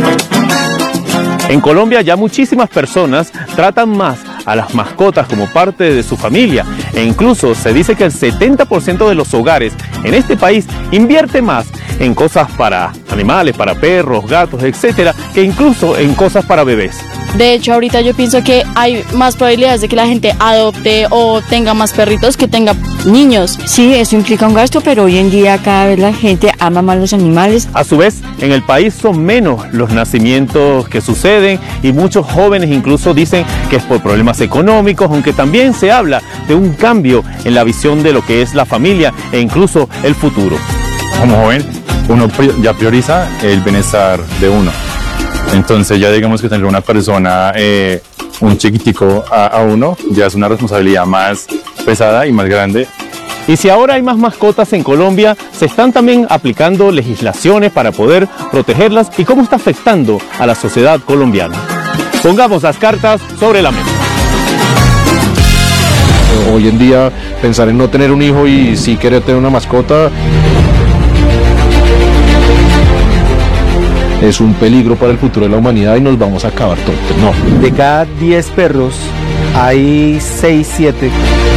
En Colombia ya muchísimas personas tratan más a las mascotas como parte de su familia e incluso se dice que el 70% de los hogares en este país invierte más en cosas para animales, para perros, gatos, etcétera, que incluso en cosas para bebés. De hecho, ahorita yo pienso que hay más probabilidades de que la gente adopte o tenga más perritos que tenga niños. Sí, eso implica un gasto, pero hoy en día cada vez la gente ama más los animales. A su vez, en el país son menos los nacimientos que suceden y muchos jóvenes incluso dicen que es por problemas económicos, aunque también se habla de un cambio en la visión de lo que es la familia e incluso el futuro. Como joven, uno ya prioriza el bienestar de uno. Entonces ya digamos que tener una persona, un chiquitico a uno, ya es una responsabilidad más pesada y más grande. Y si ahora hay más mascotas en Colombia, se están también aplicando legislaciones para poder protegerlas y cómo está afectando a la sociedad colombiana. Pongamos las cartas sobre la mesa. Hoy en día pensar en no tener un hijo y sí querer tener una mascota es un peligro para el futuro de la humanidad y nos vamos a acabar todos. No. De cada 10 perros hay 6, 7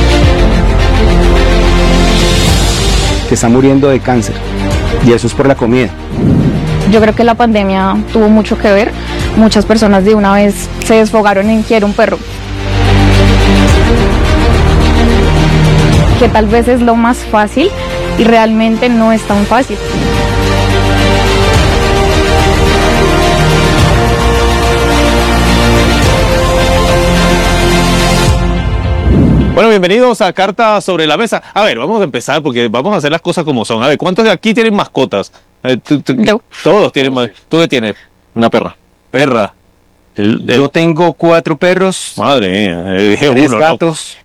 que están muriendo de cáncer y eso es por la comida. Yo creo que la pandemia tuvo mucho que ver. Muchas personas de una vez se desfogaron en quiero un perro. Que tal vez es lo más fácil y realmente no es tan fácil. Bueno, bienvenidos a Carta sobre la Mesa. A ver, vamos a empezar porque vamos a hacer las cosas como son. A ver, ¿cuántos de aquí tienen mascotas? No. Todos tienen mascotas. ¿Tú qué tienes? Una perra. Perra. Yo tengo 4 perros, Madre mía, dije 3 uno, gatos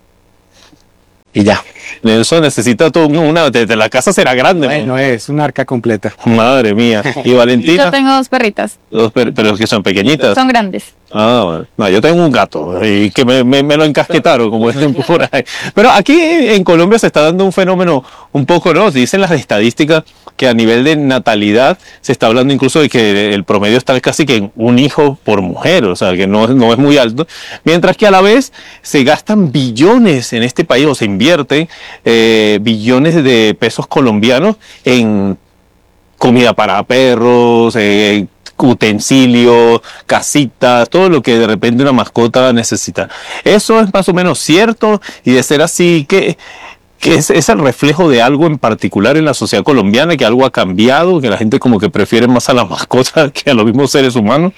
y ya. ¿no? Eso necesita todo una... La casa será grande, ¿no? Bueno, es un arca completa. Madre mía. ¿Y Valentina? Yo tengo 2 perritas, Pero que son pequeñitas. son grandes. Ah, bueno. No, yo tengo un gato y que me lo encasquetaron, como dicen por ahí. Pero aquí en Colombia se está dando un fenómeno un poco, ¿no? Dicen las estadísticas que a nivel de natalidad se está hablando incluso de que el promedio está casi que en un hijo por mujer, o sea, que no es muy alto. Mientras que a la vez se gastan billones en este país, o se invierten billones de pesos colombianos en comida para perros, utensilios, casitas, todo lo que de repente una mascota necesita. Eso es más o menos cierto, y de ser así, que es el reflejo de algo en particular en la sociedad colombiana, que algo ha cambiado, que la gente como que prefiere más a las mascotas que a los mismos seres humanos.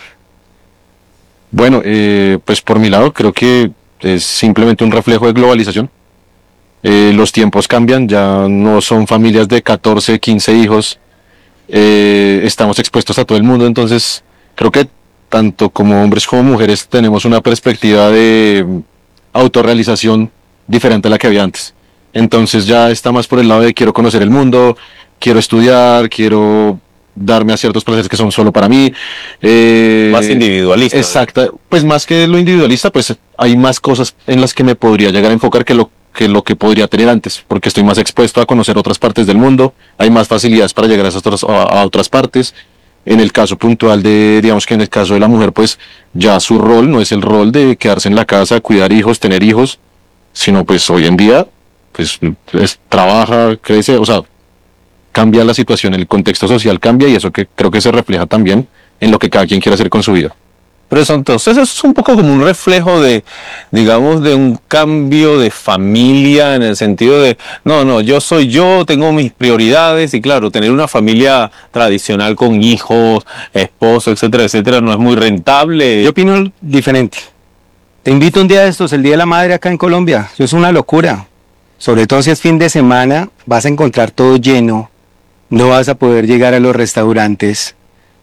Bueno, pues por mi lado creo que es simplemente un reflejo de globalización. Los tiempos cambian, ya no son familias de 14, 15 hijos. Estamos expuestos a todo el mundo, entonces creo que tanto como hombres como mujeres tenemos una perspectiva de autorrealización diferente a la que había antes. Entonces ya está más por el lado de quiero conocer el mundo, quiero estudiar, quiero darme a ciertos placeres que son solo para mí. Más individualista. Exacto, pues más que lo individualista, pues hay más cosas en las que me podría llegar a enfocar que lo que podría tener antes, porque estoy más expuesto a conocer otras partes del mundo, hay más facilidades para llegar a otras partes. En el caso puntual digamos que en el caso de la mujer, pues ya su rol no es el rol de quedarse en la casa, cuidar hijos, tener hijos, sino pues hoy en día, pues trabaja, crece, o sea, cambia la situación, el contexto social cambia y eso que creo que se refleja también en lo que cada quien quiere hacer con su vida. Pero eso, entonces eso es un poco como un reflejo de, digamos, de un cambio de familia en el sentido de, no, yo soy yo, tengo mis prioridades y claro, tener una familia tradicional con hijos, esposo, etcétera, etcétera, no es muy rentable. Yo opino diferente. Te invito un día de estos, el Día de la Madre acá en Colombia. Eso es una locura. Sobre todo si es fin de semana, vas a encontrar todo lleno, no vas a poder llegar a los restaurantes.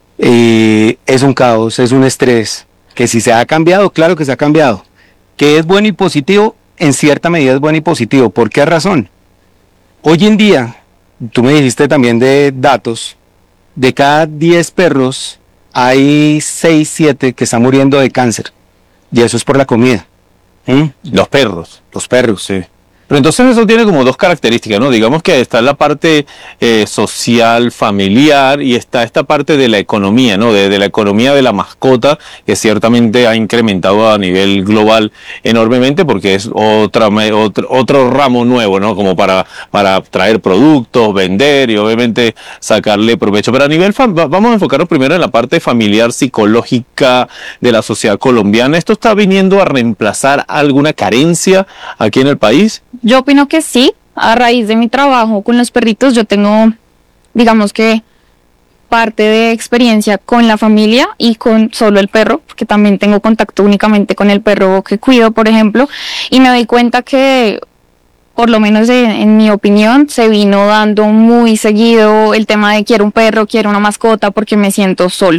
Es un caos, es un estrés, que si se ha cambiado, claro que se ha cambiado, que es bueno y positivo, en cierta medida es bueno y positivo. ¿Por qué razón? Hoy en día, tú me dijiste también de datos, de cada 10 perros hay 6, 7 que están muriendo de cáncer, y eso es por la comida. Los perros. Los perros. Sí. Pero entonces eso tiene como dos características, ¿no? Digamos que está la parte social, familiar, y está esta parte de la economía, ¿no? De la economía de la mascota, que ciertamente ha incrementado a nivel global enormemente porque es otro ramo nuevo, ¿no? Como para traer productos, vender y obviamente sacarle provecho. Pero a nivel, vamos a enfocarnos primero en la parte familiar, psicológica de la sociedad colombiana. ¿Esto está viniendo a reemplazar alguna carencia aquí en el país? Yo opino que sí. A raíz de mi trabajo con los perritos, yo tengo, digamos que, parte de experiencia con la familia y con solo el perro, porque también tengo contacto únicamente con el perro que cuido, por ejemplo, y me doy cuenta que, por lo menos en mi opinión, se vino dando muy seguido el tema de quiero un perro, quiero una mascota, porque me siento solo.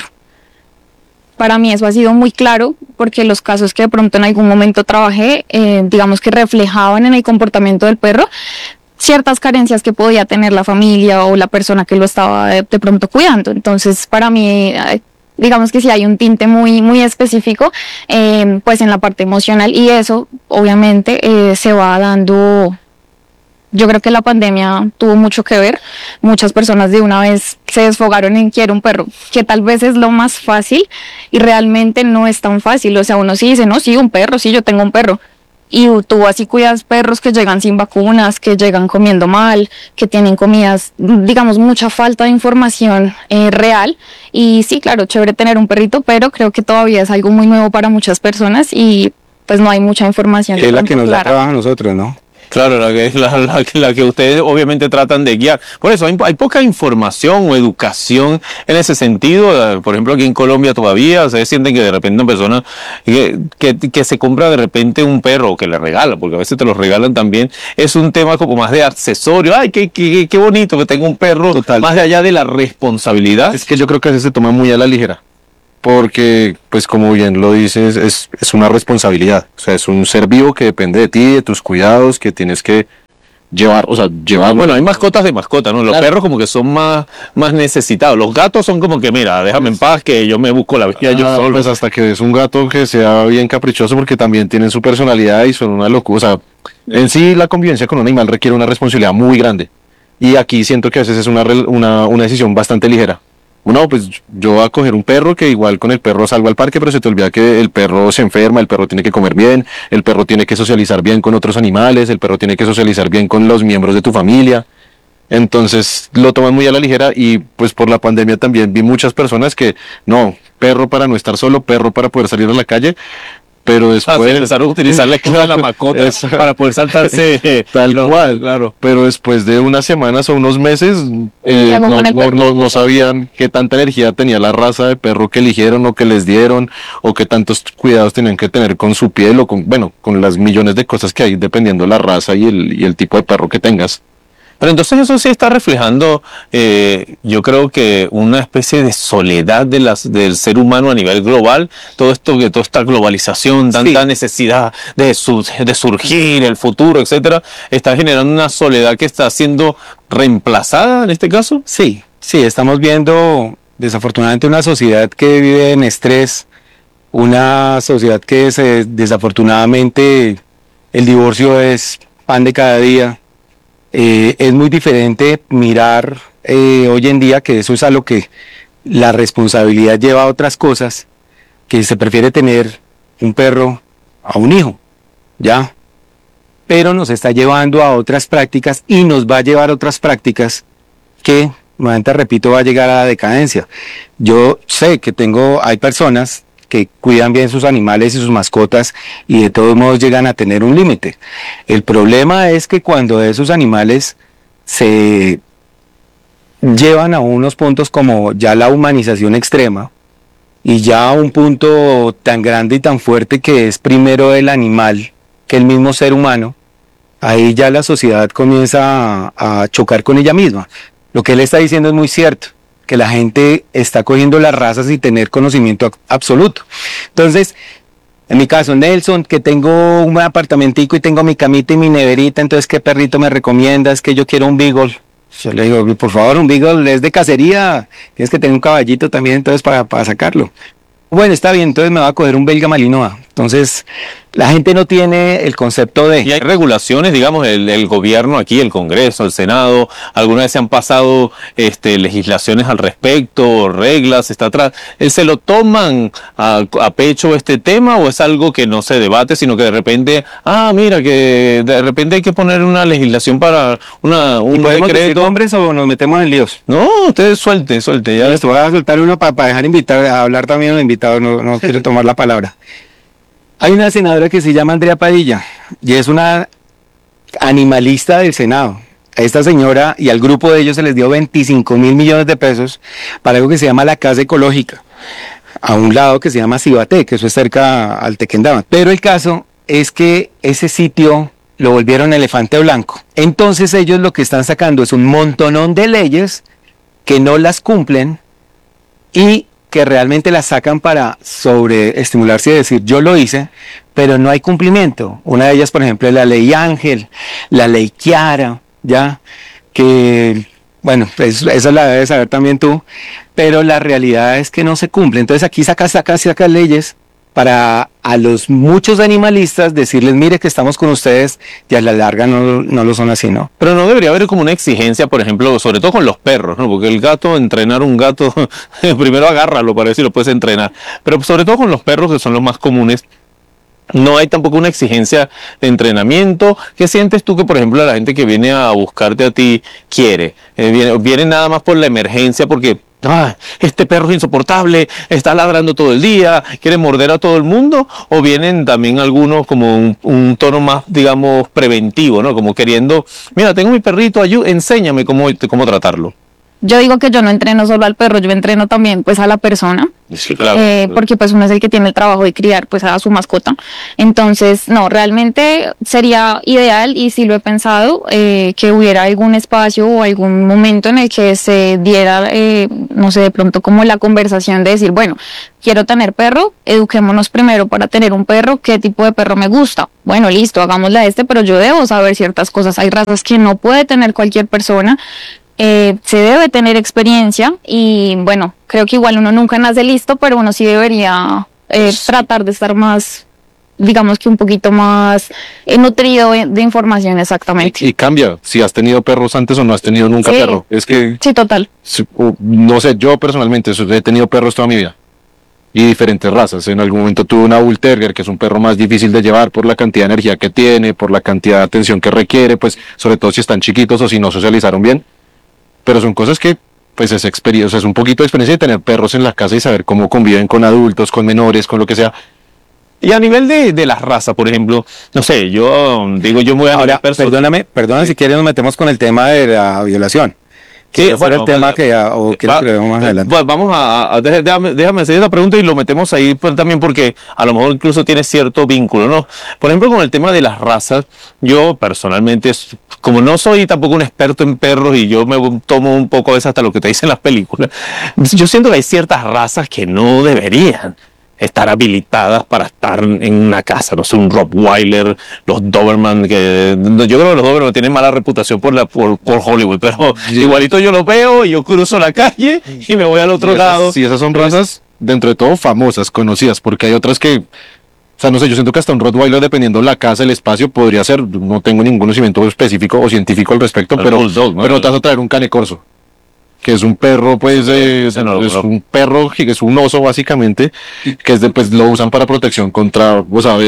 Para mí eso ha sido muy claro, porque los casos que de pronto en algún momento trabajé, digamos que reflejaban en el comportamiento del perro ciertas carencias que podía tener la familia o la persona que lo estaba de pronto cuidando. Entonces, para mí, digamos que sí hay un tinte muy específico, pues en la parte emocional, y eso obviamente se va dando. Yo creo que la pandemia tuvo mucho que ver. Muchas personas de una vez se desfogaron en quiero un perro, que tal vez es lo más fácil y realmente no es tan fácil. O sea, uno sí dice, no, sí, un perro, sí, yo tengo un perro. Y tú así cuidas perros que llegan sin vacunas, que llegan comiendo mal, que tienen comidas, digamos, mucha falta de información real. Y sí, claro, chévere tener un perrito, pero creo que todavía es algo muy nuevo para muchas personas y pues no hay mucha información. Es la que nos da clara. trabajo a nosotros, ¿no? Claro, la que ustedes obviamente tratan de guiar. Por eso hay poca información o educación en ese sentido. Por ejemplo, aquí en Colombia todavía ustedes sienten que de repente una persona que se compra de repente un perro o que le regala, porque a veces te lo regalan también, es un tema como más de accesorio. Ay, qué bonito que tenga un perro. Total. Más de allá de la responsabilidad. Es que yo creo que a veces se toma muy a la ligera, porque, pues como bien lo dices, es una responsabilidad. O sea, es un ser vivo que depende de ti, de tus cuidados, que tienes que llevar. Bueno, hay mascotas de mascotas, ¿no? Los perros como que son más necesitados. Los gatos son como que, mira, déjame en paz que yo me busco la vida yo solo. Pues hasta que es un gato que sea bien caprichoso, porque también tienen su personalidad y son una locura. O sea, en sí la convivencia con un animal requiere una responsabilidad muy grande. Y aquí siento que a veces es una decisión bastante ligera. No, pues yo voy a coger un perro que igual con el perro salgo al parque, pero se te olvida que el perro se enferma, el perro tiene que comer bien, el perro tiene que socializar bien con otros animales, el perro tiene que socializar bien con los miembros de tu familia. Entonces lo toman muy a la ligera y pues por la pandemia también vi muchas personas que no, perro para no estar solo, perro para poder salir a la calle. Pero después empezaron a utilizar la excusa de la mascota para poder saltarse tal cual, claro. Pero después de unas semanas o unos meses no sabían qué tanta energía tenía la raza de perro que eligieron o que les dieron, o qué tantos cuidados tenían que tener con su piel o con las millones de cosas que hay dependiendo la raza y el tipo de perro que tengas. Pero entonces eso sí está reflejando, yo creo que una especie de soledad del ser humano a nivel global. Toda esta globalización, tanta necesidad de surgir, el futuro, etcétera, está generando una soledad que está siendo reemplazada en este caso. Sí, estamos viendo desafortunadamente una sociedad que vive en estrés, una sociedad que desafortunadamente el divorcio es pan de cada día. Es muy diferente mirar hoy en día, que eso es a lo que la responsabilidad lleva a otras cosas, que se prefiere tener un perro a un hijo, ¿ya? Pero nos está llevando a otras prácticas y nos va a llevar a otras prácticas que, nuevamente repito, va a llegar a la decadencia. Yo sé que hay personas que cuidan bien sus animales y sus mascotas y de todos modos llegan a tener un límite. El problema es que cuando esos animales se llevan a unos puntos como ya la humanización extrema y ya a un punto tan grande y tan fuerte que es primero el animal que el mismo ser humano, ahí ya la sociedad comienza a chocar con ella misma. Lo que él está diciendo es muy cierto, que la gente está cogiendo las razas sin tener conocimiento absoluto. Entonces, en mi caso, Nelson, que tengo un apartamentico y tengo mi camita y mi neverita, entonces, ¿qué perrito me recomiendas? Que yo quiero un beagle. Yo le digo, por favor, un beagle es de cacería, tienes que tener un caballito también, entonces, para sacarlo. Bueno, está bien, entonces me va a coger un belga malinois. Entonces, la gente no tiene el concepto de... Y hay regulaciones, digamos, el gobierno aquí, el Congreso, el Senado, alguna vez se han pasado legislaciones al respecto, reglas, está atrás. ¿Se lo toman a pecho este tema o es algo que no se debate, sino que de repente, mira, que de repente hay que poner una legislación para un ¿Podemos decir decreto? nombres o nos metemos en líos? No, ustedes suelte, ya. Esto, voy a soltar uno para dejar a hablar también a los invitados, no quiero tomar la palabra. Hay una senadora que se llama Andrea Padilla y es una animalista del Senado. A esta señora y al grupo de ellos se les dio 25 mil millones de pesos para algo que se llama la Casa Ecológica, a un lado que se llama Cibaté, que eso es cerca al Tequendama. Pero el caso es que ese sitio lo volvieron elefante blanco. Entonces ellos lo que están sacando es un montonón de leyes que no las cumplen y que realmente las sacan para sobreestimularse y decir yo lo hice, pero no hay cumplimiento. Una de ellas, por ejemplo, es la ley Ángel, la ley Kiara, ya, que, bueno, esa la debes saber también tú, pero la realidad es que no se cumple. Entonces aquí saca leyes para a los muchos animalistas decirles, mire que estamos con ustedes, y a la larga no lo son así, ¿no? Pero no debería haber como una exigencia, por ejemplo, sobre todo con los perros, ¿no? Porque el gato, entrenar un gato, primero agárralo para ver si lo puedes entrenar. Pero sobre todo con los perros, que son los más comunes, no hay tampoco una exigencia de entrenamiento. ¿Qué sientes tú que, por ejemplo, la gente que viene a buscarte a ti quiere? Viene nada más por la emergencia, porque este perro es insoportable, está ladrando todo el día, quiere morder a todo el mundo, o vienen también algunos como un tono más, digamos, preventivo, ¿no? Como queriendo, mira, tengo mi perrito, enséñame cómo tratarlo. Yo digo que yo no entreno solo al perro, yo entreno también pues a la persona. Sí, claro. Porque pues uno es el que tiene el trabajo de criar pues a su mascota. Entonces, no, realmente sería ideal, y sí lo he pensado, que hubiera algún espacio o algún momento en el que se diera, no sé, de pronto como la conversación de decir, bueno, quiero tener perro, eduquémonos primero para tener un perro, ¿qué tipo de perro me gusta? Bueno, listo, hagámosle a pero yo debo saber ciertas cosas. Hay razas que no puede tener cualquier persona. Se debe tener experiencia y bueno, creo que igual uno nunca nace listo, pero uno sí debería tratar de estar más, digamos que un poquito más nutrido de información, exactamente. Y cambia, si has tenido perros antes o no has tenido nunca perro. Es que, sí, total. No sé, yo personalmente he tenido perros toda mi vida. Y diferentes razas. En algún momento tuve una Bull Terrier, que es un perro más difícil de llevar por la cantidad de energía que tiene, por la cantidad de atención que requiere, pues sobre todo si están chiquitos o si no socializaron bien. Pero son cosas que, pues es experiencia, o sea, es un poquito de experiencia de tener perros en la casa y saber cómo conviven con adultos, con menores, con lo que sea. Y a nivel de las razas, por ejemplo, no sé, yo voy a... Ahora, perdóname si quieres nos metemos con el tema de la violación. Sí, bueno, el tema que quieres que veamos más adelante. Vamos déjame hacer esta pregunta y lo metemos ahí pues, también porque a lo mejor incluso tiene cierto vínculo, ¿no? Por ejemplo, con el tema de las razas, yo personalmente, como no soy tampoco un experto en perros y yo me tomo un poco a veces hasta lo que te dicen las películas, yo siento que hay ciertas razas que no deberían estar habilitadas para estar en una casa, no sé, un Rottweiler, los Doberman, que yo creo que los Doberman tienen mala reputación por Hollywood, pero igualito yo los veo y yo cruzo la calle y me voy al otro lado. Sí, esas son razas, dentro de todo, famosas, conocidas, porque hay otras que, o sea, no sé, yo siento que hasta un Rottweiler, dependiendo de la casa, el espacio, podría ser, no tengo ningún conocimiento específico o científico al respecto, pero no te vas a traer un Cane Corso, que es un perro, pues, es un perro, es un oso básicamente, que es pues lo usan para protección contra, o sea,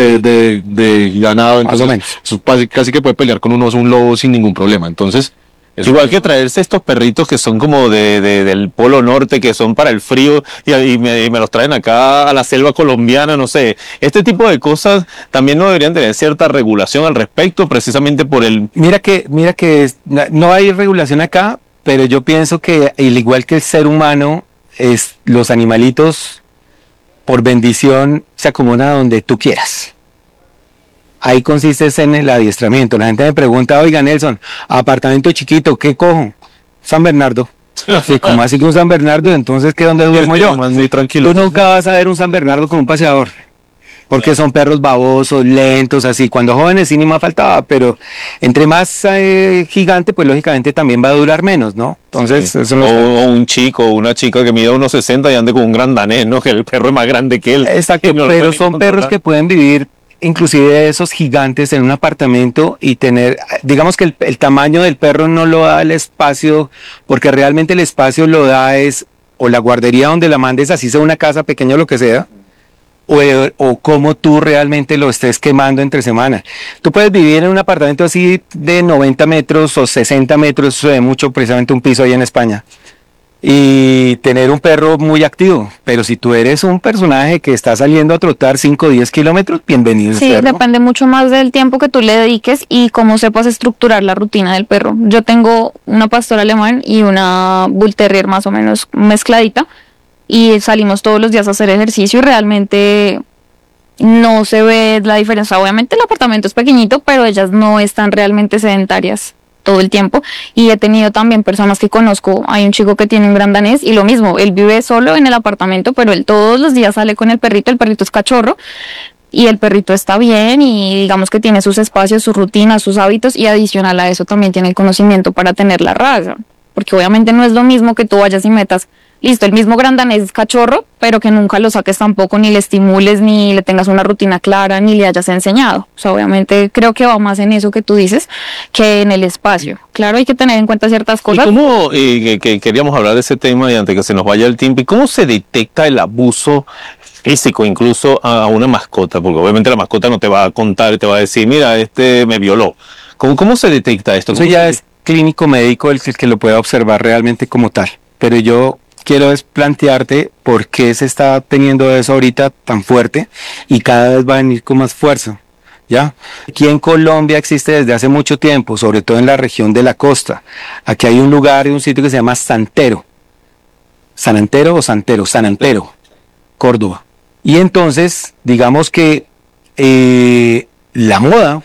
de ganado, entonces casi que puede pelear con un oso, un lobo sin ningún problema, entonces... Igual que traerse estos perritos que son como del Polo Norte, que son para el frío, y me los traen acá a la selva colombiana, no sé. Este tipo de cosas también no deberían tener cierta regulación al respecto, precisamente por el... Mira que no hay regulación acá, pero yo pienso que, al igual que el ser humano, los animalitos, por bendición, se acomodan donde tú quieras. Ahí consiste en el adiestramiento. La gente me pregunta, oiga Nelson, apartamento chiquito, ¿qué cojo? San Bernardo. Sí, como así que un San Bernardo, entonces ¿qué dónde duermo yo? Más muy tranquilo. Tú nunca vas a ver un San Bernardo con un paseador. porque son perros babosos, lentos, así. Cuando jóvenes sí ni más faltaba, pero entre más gigante, pues lógicamente también va a durar menos, ¿no? Entonces, Sí. eso no O un chico o una chica que mida unos 60 y ande con un gran danés, ¿no? Que el perro es más grande que él. Exacto, Que no lo pero puede son perros controlar. que pueden vivir inclusive esos gigantes en un apartamento y tener, digamos que el tamaño del perro no lo da el espacio, porque realmente el espacio lo da es o la guardería donde la mandes, así sea una casa pequeña o lo que sea, o cómo tú realmente lo estés quemando entre semana. Tú puedes vivir en un apartamento así de 90 metros o 60 metros, eso se ve mucho, precisamente un piso ahí en España, y tener un perro muy activo, pero si tú eres un personaje que está saliendo a trotar 5 o 10 kilómetros, bienvenido ese Sí, perro. depende mucho más del tiempo que tú le dediques y cómo sepas estructurar la rutina del perro. Yo tengo una pastora alemán y una bull terrier más o menos mezcladita y salimos todos los días a hacer ejercicio y realmente no se ve la diferencia. Obviamente el apartamento es pequeñito, pero ellas no están realmente sedentarias todo el tiempo. Y he tenido también personas que conozco, hay un chico que tiene un gran danés y lo mismo, él vive solo en el apartamento, pero él todos los días sale con el perrito es cachorro y el perrito está bien y digamos que tiene sus espacios, sus rutinas, sus hábitos y adicional a eso también tiene el conocimiento para tener la raza, porque obviamente no es lo mismo que tú vayas y metas, listo, el mismo gran danés es cachorro, pero que nunca lo saques tampoco, ni le estimules, ni le tengas una rutina clara, ni le hayas enseñado. O sea, obviamente creo que va más en eso que tú dices, que en el espacio. Claro, hay que tener en cuenta ciertas ¿Y cosas. cómo, que queríamos hablar de ese tema y antes que se nos vaya el tiempo, ¿y cómo se detecta el abuso físico incluso a una mascota? Porque obviamente la mascota no te va a contar y te va a decir, mira, este me violó. ¿Cómo se detecta esto? Eso ¿Cómo ya se- es clínico médico el que lo pueda observar realmente como tal, pero yo quiero es plantearte por qué se está teniendo eso ahorita tan fuerte y cada vez va a venir con más fuerza. ¿Ya? Aquí en Colombia existe desde hace mucho tiempo, sobre todo en la región de la costa. Aquí hay un lugar y un sitio que se llama Santero. Sanantero o Santero, Sanantero, Córdoba. Y entonces, digamos que la moda,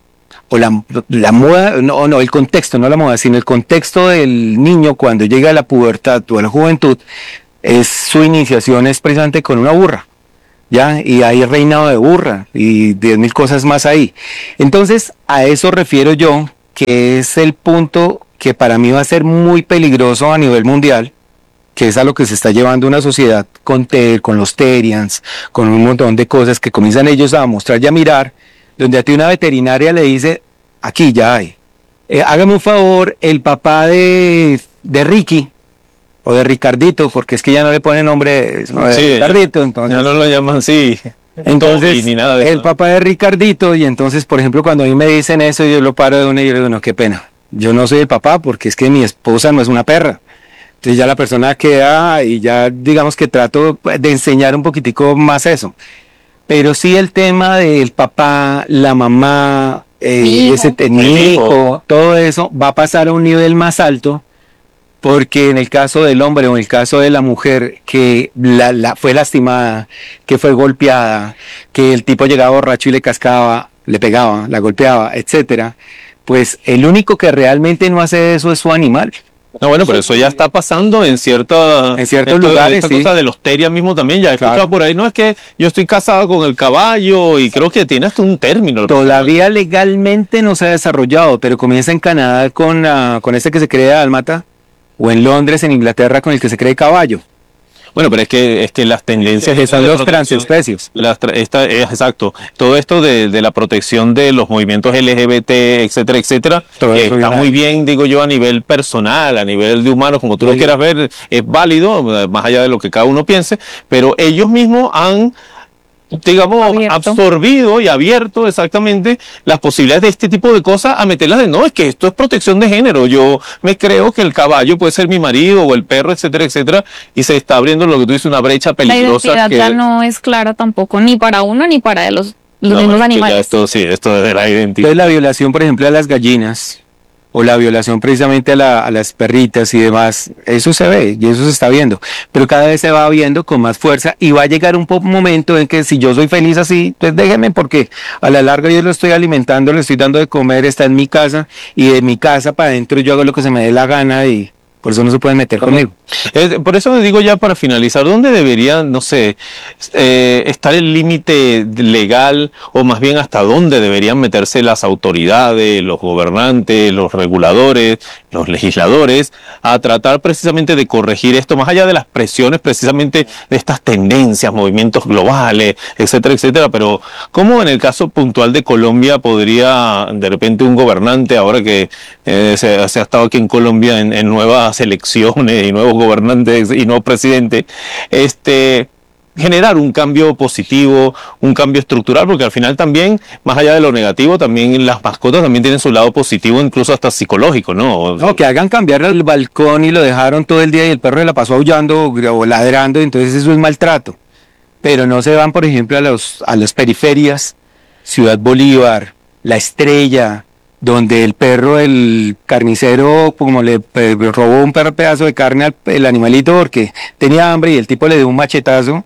o la moda, no, el contexto, no la moda, sino el contexto del niño cuando llega a la pubertad o a la juventud, es su iniciación es precisamente con una burra. ¿Ya? Y hay reinado de burra y 10.000 cosas más ahí. Entonces, a eso refiero yo, que es el punto que para mí va a ser muy peligroso a nivel mundial, que es a lo que se está llevando una sociedad con los Terians, con un montón de cosas que comienzan ellos a mostrar y a mirar, donde a ti una veterinaria le dice, aquí ya hay. Hágame un favor, el papá de Ricky, o de Ricardito, porque es que ya no le pone nombre, no, de Sí, Ricardito, entonces. Ya no lo llaman así. Entonces, Toby, ni nada de el eso. papá de Ricardito, y entonces, por ejemplo, cuando a mí me dicen eso, yo lo paro de una y yo le digo, no, qué pena, yo no soy el papá porque es que mi esposa no es una perra. Entonces ya la persona queda y ya digamos que trato de enseñar un poquitico más eso. Pero sí el tema del papá, la mamá, Mi hijo. mi hijo, todo eso va a pasar a un nivel más alto. Porque en el caso del hombre o en el caso de la mujer que fue lastimada, que fue golpeada, que el tipo llegaba borracho y le cascaba, le pegaba, la golpeaba, etcétera, pues el único que realmente no hace eso es su animal. No, bueno, pero eso ya está pasando en ciertos lugares, esta sí. cosa de los terias mismo también, ya he Claro. escuchado por ahí, no es que yo estoy casado con el caballo y creo que tiene hasta un término. Todavía legalmente no se ha desarrollado, pero comienza en Canadá con este que se cree dálmata, o en Londres, en Inglaterra, con el que se cree caballo. Bueno, pero es que las tendencias Que esas son de los protección- transespecies. exacto. Todo esto de la protección de los movimientos LGBT, etcétera, etcétera, Todo eso está viene muy ahí. bien, digo yo, a nivel personal, a nivel de humanos, como tú lo Sí. quieras ver, es válido, más allá de lo que cada uno piense, pero ellos mismos han, digamos, Abierto. absorbido y abierto exactamente las posibilidades de este tipo de cosas a meterlas de no, es que esto es protección de género. Yo me creo que el caballo puede ser mi marido o el perro, etcétera, etcétera, y se está abriendo lo que tú dices, una brecha La peligrosa. identidad que, ya no es clara tampoco, ni para uno ni para los no, mismos es que animales. ya esto, sí, esto de la identidad. Entonces la violación, por ejemplo, a las gallinas, o la violación precisamente a las perritas y demás, eso se ve y eso se está viendo, pero cada vez se va viendo con más fuerza y va a llegar un momento en que si yo soy feliz así, pues déjeme porque a la larga yo lo estoy alimentando, le estoy dando de comer, está en mi casa y de mi casa para adentro yo hago lo que se me dé la gana y por eso no se pueden meter conmigo. Por eso digo ya para finalizar, ¿dónde debería, no sé, estar el límite legal o más bien hasta dónde deberían meterse las autoridades, los gobernantes, los reguladores, los legisladores a tratar precisamente de corregir esto, más allá de las presiones precisamente de estas tendencias, movimientos globales, etcétera, etcétera? Pero ¿cómo en el caso puntual de Colombia podría de repente un gobernante, ahora que se ha estado aquí en Colombia en nuevas elecciones y nuevos gobernantes y nuevos presidentes, generar un cambio positivo, un cambio estructural? Porque al final también, más allá de lo negativo, también las mascotas también tienen su lado positivo, incluso hasta psicológico, ¿no? No, que hagan cambiar el balcón y lo dejaron todo el día y el perro se la pasó aullando o ladrando, entonces eso es maltrato. Pero no se van, por ejemplo, a las periferias, Ciudad Bolívar, La Estrella, donde el perro, el carnicero, como le robó un pedazo de carne al animalito porque tenía hambre y el tipo le dio un machetazo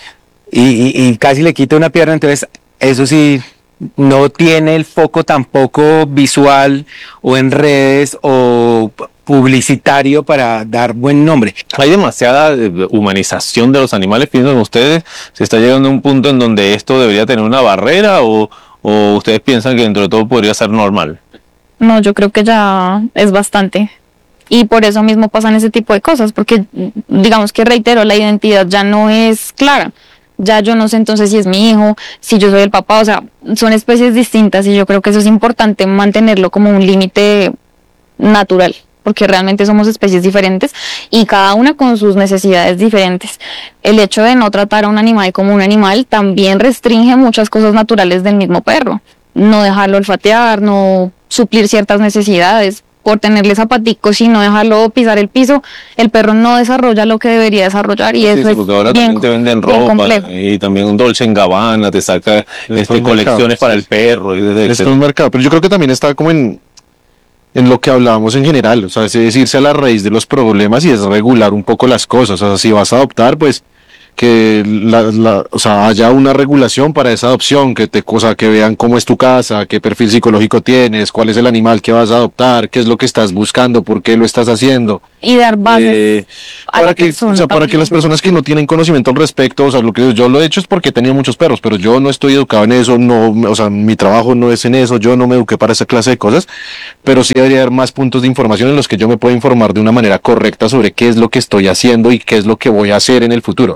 y casi le quita una pierna, entonces eso sí, no tiene el foco tampoco visual o en redes o publicitario para dar buen nombre. Hay demasiada humanización de los animales, piensan ustedes, se está llegando a un punto en donde esto debería tener una barrera o ustedes piensan que dentro de todo podría ser normal. No, yo creo que ya es bastante. Y por eso mismo pasan ese tipo de cosas, porque digamos que reitero, la identidad ya no es clara. Ya yo no sé entonces si es mi hijo, si yo soy el papá, o sea, son especies distintas y yo creo que eso es importante mantenerlo como un límite natural, porque realmente somos especies diferentes y cada una con sus necesidades diferentes. El hecho de no tratar a un animal como un animal también restringe muchas cosas naturales del mismo perro. No dejarlo olfatear, no suplir ciertas necesidades. Por tenerle zapaticos y no dejarlo pisar el piso, el perro no desarrolla lo que debería desarrollar y eso sí, porque ahora bien, también te venden ropa complejo. Y también un Dolce & Gabbana te saca colecciones para el perro. Es un mercado, pero yo creo que también está como en lo que hablábamos en general, o sea, es irse a la raíz de los problemas y es regular un poco las cosas. O sea, si vas a adoptar, pues que o sea, haya una regulación para esa adopción, que que vean cómo es tu casa, qué perfil psicológico tienes, cuál es el animal que vas a adoptar, qué es lo que estás buscando, por qué lo estás haciendo. Y dar bases para que las personas que no tienen conocimiento al respecto, o sea, lo que yo lo he hecho es porque he tenido muchos perros, pero yo no estoy educado en eso, no, o sea, mi trabajo no es en eso, yo no me eduqué para esa clase de cosas, pero sí debería haber más puntos de información en los que yo me pueda informar de una manera correcta sobre qué es lo que estoy haciendo y qué es lo que voy a hacer en el futuro.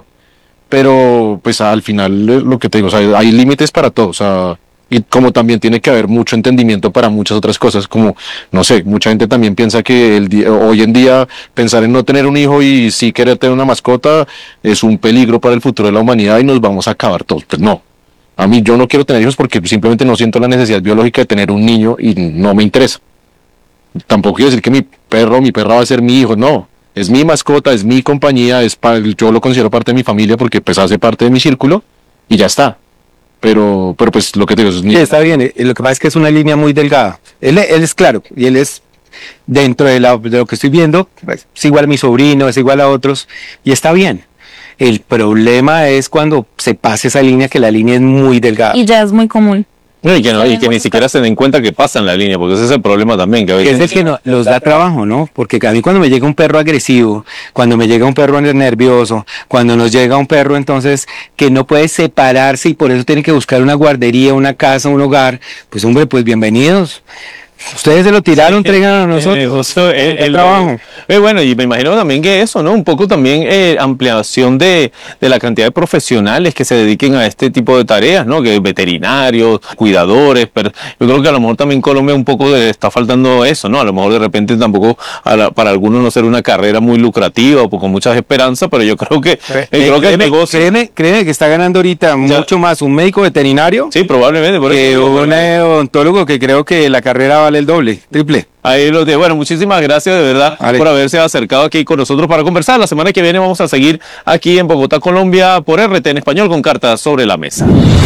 Pero pues al final lo que te digo, o sea, hay límites para todo, o sea, y como también tiene que haber mucho entendimiento para muchas otras cosas, como, no sé, mucha gente también piensa que hoy en día pensar en no tener un hijo y sí querer tener una mascota es un peligro para el futuro de la humanidad y nos vamos a acabar todos. Pues no, a mí yo no quiero tener hijos porque simplemente no siento la necesidad biológica de tener un niño y no me interesa. Tampoco quiero decir que mi perro o mi perra va a ser mi hijo, no. Es mi mascota, es mi compañía, yo lo considero parte de mi familia porque pues hace parte de mi círculo y ya está. Pero pues lo que te digo es... Sí, está bien, lo que pasa es que es una línea muy delgada. Él es claro, y él es dentro de lo que estoy viendo, pues, es igual a mi sobrino, es igual a otros, y está bien. El problema es cuando se pasa esa línea, que la línea es muy delgada. Y ya es muy común. Y que ni siquiera se den cuenta que pasan la línea, porque ese es el problema también. Que es el que los da trabajo, ¿no? Porque a mí cuando me llega un perro agresivo, cuando me llega un perro nervioso, cuando nos llega un perro entonces que no puede separarse y por eso tiene que buscar una guardería, una casa, un hogar, pues hombre, pues bienvenidos. Ustedes se lo tiraron, traigan a nosotros el trabajo. Bueno, y me imagino también que eso, ¿no? Un poco también ampliación de la cantidad de profesionales que se dediquen a este tipo de tareas, ¿no? Que veterinarios, cuidadores, pero yo creo que a lo mejor también en Colombia un poco está faltando eso, ¿no? A lo mejor de repente tampoco para algunos no ser una carrera muy lucrativa o con muchas esperanzas, pero yo creo que el negocio... ¿Créeme que está ganando ahorita mucho más un médico veterinario? Sí, probablemente. Que un odontólogo, que creo que la carrera vale el doble, triple. Ahí lo de, bueno, muchísimas gracias de verdad por haberse acercado aquí con nosotros para conversar. La semana que viene vamos a seguir aquí en Bogotá, Colombia, por RT en español con Cartas sobre la Mesa.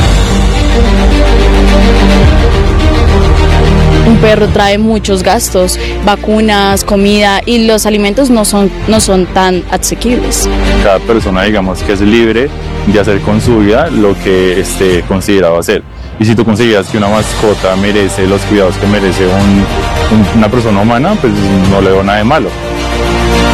Un perro trae muchos gastos, vacunas, comida, y los alimentos no son tan asequibles. Cada persona, digamos, que es libre de hacer con su vida lo que esté considerado hacer. Y si tú consideras que una mascota merece los cuidados que merece una persona humana, pues no le veo nada de malo.